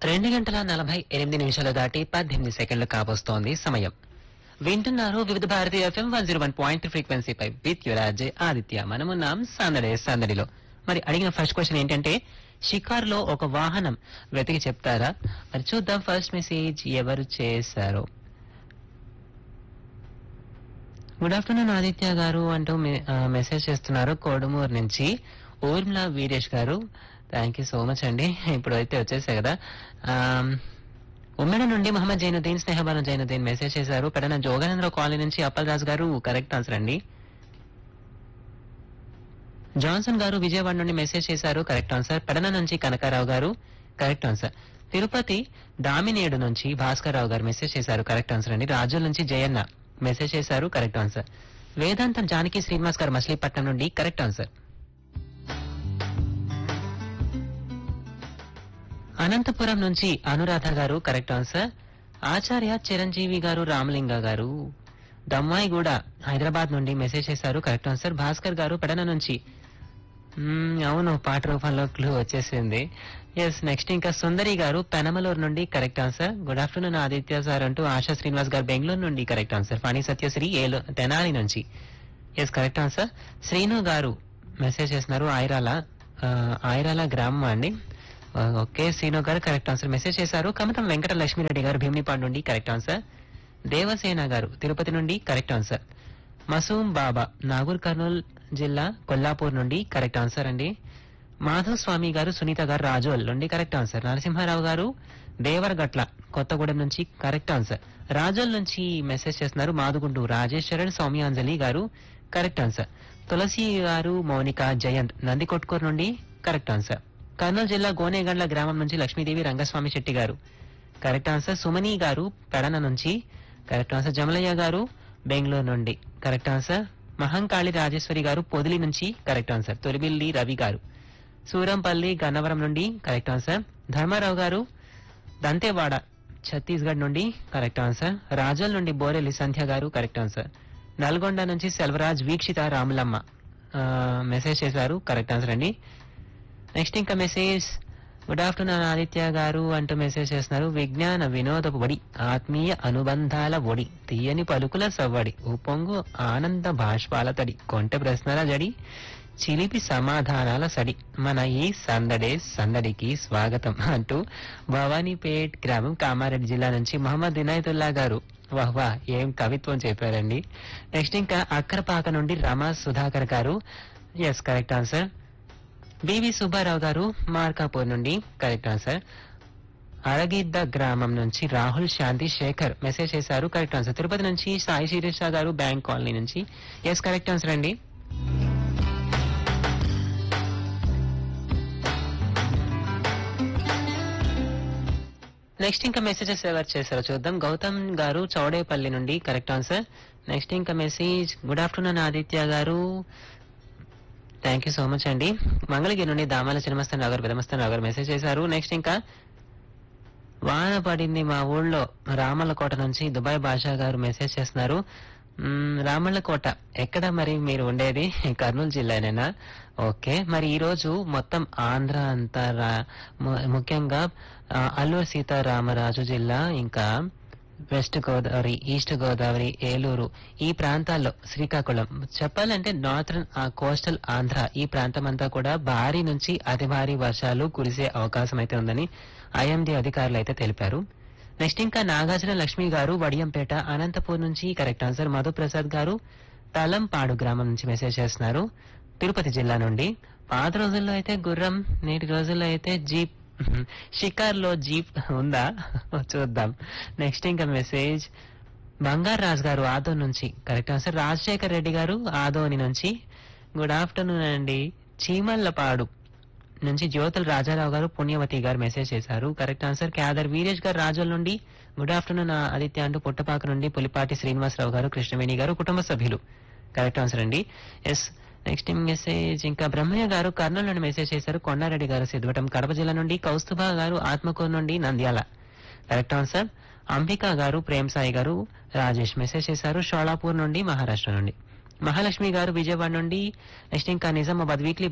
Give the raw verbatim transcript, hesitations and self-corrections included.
రెండు గంటల నలభై ఎనిమిది నిమిషాలు దాటి పద్దెనిమిది సెకండ్లు కాబోస్తోంది సమయం. వింటున్నారు వివిధ Bharati FM one zero one point ఫ్రీక్వెన్సీపై with యువరాజే Aditya. మనమున్నాం సందడే సందడిలో. మరి అడిగిన ఫస్ట్ క్వశ్చన్ ఏంటంటే, షికార్లో ఒక వాహనం వెతికి చెప్తారా? మరి చూద్దాం ఫస్ట్ మెసేజ్ ఎవరు చేశారో. గుడ్ ఆఫ్టర్నూన్ ఆదిత్య గారు అంటూ మెసేజ్ చేస్తున్నారు కోడుమూరు నుంచి ఊర్మిళ వీరేష్ గారు. థ్యాంక్ యూ సో మచ్ అండి. ఇప్పుడు అయితే వచ్చేసాయి కదా. ఉమ్మడి నుండి మహమ్మద్ జైనుద్దీన్ స్నేహబాను జైనుద్దీన్ మెసేజ్ చేశారు. పెడన జోగానంద్ర కాలనీ నుంచి అప్పలరాజు గారు కరెక్ట్ ఆన్సర్ అండి. జాన్సన్ గారు విజయవాడ నుండి మెసేజ్ చేశారు కరెక్ట్ ఆన్సర్. పెడన నుంచి కనకారావు గారు కరెక్ట్ ఆన్సర్. తిరుపతి దామినేడు నుంచి భాస్కర్ రావు గారు మెసేజ్ చేశారు కరెక్ట్ ఆన్సర్ అండి. రాజుల నుంచి జయన్న మెసేజ్ చేశారు కరెక్ట్ ఆన్సర్. వేదాంతం జానకి శ్రీనివాస్ గారు మచిలీపట్నం నుండి కరెక్ట్ ఆన్సర్. అనంతపురం నుంచి అనురాధ గారు కరెక్ట్ ఆన్సర్. ఆచార్య చిరంజీవి గారు రామలింగ గారు దమ్మాయి కూడా హైదరాబాద్ నుండి మెసేజ్ చేశారు కరెక్ట్ ఆన్సర్. భాస్కర్ గారు పెడన నుంచి అవును పాట రూపంలో క్లూ వచ్చేసింది. ఎస్ నెక్స్ట్ ఇంకా సుందరి గారు పెనమలూరు నుండి correct answer. Good afternoon Aditya sir అంటూ ఆశా శ్రీనివాస్ గారు బెంగళూరు నుండి కరెక్ట్ ఆన్సర్. ఫణి సత్యశ్రీ ఏలు తెనాలి నుంచి ఎస్ కరెక్ట్ ఆన్సర్. శ్రీను గారు మెసేజ్ చేస్తున్నారు ఐరాల ఐరాల గ్రామం అండి. ఓకే శ్రీను గారు కరెక్ట్ ఆన్సర్ మెసేజ్ చేశారు. కమతం వెంకట లక్ష్మీరెడ్డి గారు భీమినిపాడు నుండి కరెక్ట్ ఆన్సర్. దేవసేన గారు తిరుపతి నుండి కరెక్ట్ ఆన్సర్. మసూమ్ బాబా నాగూర్ కర్నూలు జిల్లా కొల్లాపూర్ నుండి కరెక్ట్ ఆన్సర్ అండి. మాధవ్ స్వామి గారు సునీత గారు రాజోల్ నుండి కరెక్ట్ ఆన్సర్. నరసింహారావు గారు దేవరగట్ల కొత్తగూడెం నుంచి కరెక్ట్ ఆన్సర్. రాజోల్ నుంచి మెసేజ్ చేస్తున్నారు మాదుగుండు రాజేశ్వరన్ సౌమ్యాంజలి గారు కరెక్ట్ ఆన్సర్. తులసి గారు మౌనిక జయంత్ నందికొట్కూరు నుండి కరెక్ట్ ఆన్సర్. కర్నూలు జిల్లా గోనేగండ్ల గ్రామం నుంచి లక్ష్మీదేవి రంగస్వామి శెట్టి గారు కరెక్ట్ ఆన్సర్. సుమని గారు పెడన నుంచి కరెక్ట్ ఆన్సర్. జమలయ్య గారు బెంగళూరు నుండి కరెక్ట్ ఆన్సర్. మహంకాళి రాజేశ్వరి గారు పొదిలి నుంచి కరెక్ట్ ఆన్సర్. తొలిబిల్లి రవి గారు సూరంపల్లి గన్నవరం నుండి కరెక్ట్ ఆన్సర్. ధర్మారావు గారు దంతేవాడ ఛత్తీస్గఢ్ నుండి కరెక్ట్ ఆన్సర్. రాజోల్ నుండి బోరెల్లి సంధ్య గారు కరెక్ట్ ఆన్సర్. నల్గొండ నుంచి సెల్వరాజ్ వీక్షిత రాములమ్మ మెసేజ్ చేశారు కరెక్ట్ ఆన్సర్ అండి. నెక్స్ట్ ఇంకా మెసేజ్ గుడ్ ఆఫ్టర్నూన్ ఆదిత్య గారు అంటూ మెసేజ్ చేస్తున్నారు. విజ్ఞాన వినోదపు ఒడి ఆత్మీయ అనుబంధాల ఒడి తీయని పలుకుల సవ్వడి ఉప్పొంగు ఆనంద భాష్పాల తడి కొంటె ప్రశ్నల జడి చిలిపి సమాధానాల సడి మన ఈ సందడే సందడికి స్వాగతం అంటూ భవానీపేట్ గ్రామం కామారెడ్డి జిల్లా నుంచి మహమ్మద్ ఇనాయతుల్లా గారు వాహ్ వాహ్ ఏం కవిత్వం చెప్పారండి. నెక్స్ట్ ఇంకా అక్కరపాక నుండి రమా సుధాకర్ గారు yes correct answer. BV Subbarao గారు మార్కాపూర్ నుండి కరెక్ట్ ఆన్సర్. అరగిద్ద గ్రామం నుంచి రాహుల్ శాంతి శేఖర్ మెసేజ్ చేశారు కరెక్ట్ ఆన్సర్. తిరుపతి నుంచి సాయి శిరీష గారు బ్యాంక్ కాలనీ నుంచి ఎస్ కరెక్ట్ ఆన్సర్ అండి. నెక్స్ట్ ఇంకా మెసేజెస్ ఎవరు చేశారో చూద్దాం. గౌతమ్ గారు చౌడేపల్లి నుండి కరెక్ట్ ఆన్సర్. నెక్స్ట్ ఇంకా మెసేజ్ గుడ్ ఆఫ్టర్నూన్ ఆదిత్య గారు థ్యాంక్ యూ సో మచ్ అండి. మంగళగిరి నుండి దామాల చినమస్తాన్ రావు గారు పెదమస్తాన్ రావు గారు మెసేజ్ చేశారు. నెక్స్ట్ ఇంకా వాన పడింది మా ఊళ్ళో రామల్లకోట నుంచి దుబాయ్ బాషా గారు మెసేజ్ చేస్తున్నారు. రామల్లకోట ఎక్కడ మరి మీరు ఉండేది? కర్నూలు జిల్లానేనా? ఓకే మరి ఈ రోజు మొత్తం ఆంధ్ర అంతా ముఖ్యంగా అల్లూరు సీతారామరాజు జిల్లా ఇంకా వెస్ట్ గోదావరి ఈస్ట్ గోదావరి ఏలూరు ఈ ప్రాంతాల్లో శ్రీకాకుళం చెప్పాలంటే నార్థన్ కోస్టల్ ఆంధ్ర ఈ ప్రాంతం అంతా కూడా భారీ నుంచి అతి భారీ వర్షాలు కురిసే అవకాశం అయితే ఉందని ఐఎండీ అధికారులు అయితే తెలిపారు. నెక్స్ట్ ఇంకా నాగార్జున లక్ష్మి గారు వడియంపేట అనంతపూర్ నుంచి కరెక్ట్ ఆన్సర్. మధుప్రసాద్ గారు తలంపాడు గ్రామం నుంచి మెసేజ్ చేస్తున్నారు తిరుపతి జిల్లా నుండి. పాత రోజుల్లో అయితే గుర్రం నేటి రోజుల్లో అయితే జీప్ షికార్లో జీప్ ఉందా చూద్దాం. నెక్స్ట్ ఇంకా మెసేజ్ బంగారు రాజు గారు ఆదో నుంచి కరెక్ట్ ఆన్సర్. రాజశేఖర్ రెడ్డి గారు ఆదోని నుంచి గుడ్ ఆఫ్టర్నూన్ అండి. చీమల్లపాడు నుంచి జ్యోతుల రాజారావు గారు పుణ్యవతి గారు మెసేజ్ చేశారు కరెక్ట్ ఆన్సర్. క్యాదర్ వీరేష్ గారు రాజోల్ నుండి గుడ్ ఆఫ్టర్నూన్ ఆదిత్య అంటూ పుట్టపాక నుండి పులిపాటి శ్రీనివాసరావు గారు కృష్ణవేణి గారు కుటుంబ సభ్యులు కరెక్ట్ ఆన్సర్ అండి. ఎస్ నెక్స్ట్ మెసేజ్ ఇంకా బ్రహ్మయ్య గారు కర్నూలు నుండి మెసేజ్ చేశారు. కొండారెడ్డి గారు సిద్ధవటం కడప జిల్లా నుండి. కౌస్తుభా గారు ఆత్మకూరు నుండి నంద్యాల కరెక్ట్ ఆన్సర్. అంబికా గారు ప్రేమ్ సాయి గారు రాజేష్ మెసేజ్ చేశారు షోలాపూర్ నుండి మహారాష్ట్ర నుండి. మహాలక్ష్మి గారు విజయవాడ నుండి. నెక్స్ట్ ఇంకా నిజామాబాద్ వీక్లీ